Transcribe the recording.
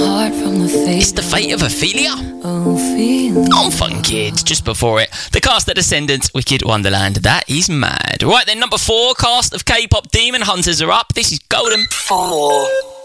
apart from the fate. It's the fate of Ophelia. Ophelia. On Fun Kids. Just before it, the cast of Descendants, Wicked Wonderland. That is mad. Right then, number 4, cast of K-pop Demon Hunters are up. This is Golden. 4.